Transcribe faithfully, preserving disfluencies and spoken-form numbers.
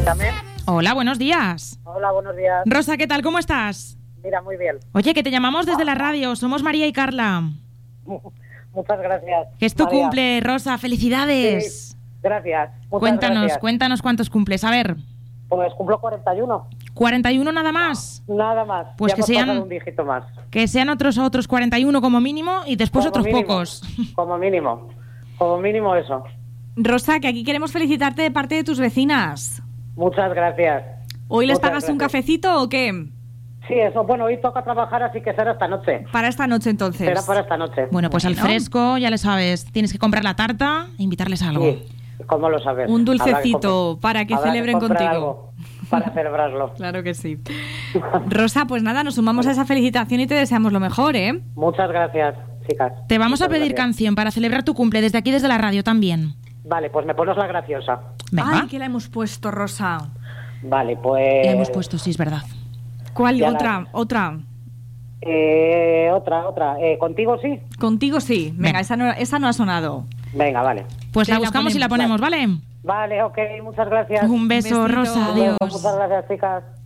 Dígame. Hola, buenos días. Hola, buenos días. Rosa, ¿qué tal? ¿Cómo estás? Mira, muy bien. Oye, que te llamamos desde la radio. Somos María y Carla. Muchas gracias. Que es tu María. cumple, Rosa. ¡Felicidades! Sí, gracias. Muchas Cuéntanos, gracias. cuéntanos cuántos cumples. A ver, Pues cumplo cuarenta y uno. ¿cuarenta y uno nada más? Nada más. Pues Ya que hemos sean- pasado un dígito más. Que sean otros otros cuarenta y uno como mínimo y después Como otros mínimo, pocos. Como mínimo. Como mínimo eso. Rosa, que aquí queremos felicitarte de parte de tus vecinas. Muchas gracias. ¿Hoy les Muchas pagas un gracias. cafecito o qué? Sí, eso. Bueno, hoy toca trabajar, así que será esta noche. Para esta noche entonces. Será para esta noche. Bueno, pues al Bueno. fresco, ya le sabes. Tienes que comprar la tarta e invitarles a algo. Sí. ¿Cómo lo sabes? Un Habrá que dulcecito comprar- para que habrá celebren comprar contigo. algo para celebrarlo. Claro que sí. Rosa, pues nada, nos sumamos a esa felicitación y te deseamos lo mejor, ¿eh? Muchas gracias, chicas. Te vamos a Muchas pedir gracias. canción para celebrar tu cumple desde aquí, desde la radio también. Vale, pues me pones la graciosa. Venga, Ay, que la hemos puesto, Rosa. Vale, pues... la hemos puesto, sí, es verdad. ¿Cuál? Ya Otra, la- otra. Eh, otra, otra. Eh, ¿Contigo sí? Contigo sí. Venga, Venga. esa no, esa no ha sonado. Venga, vale. Pues Te la la buscamos y la ponemos, ponemos, ¿vale? Vale, ok, muchas gracias. Un beso, Besito. Rosa, Un beso, adiós. Muchas gracias, chicas.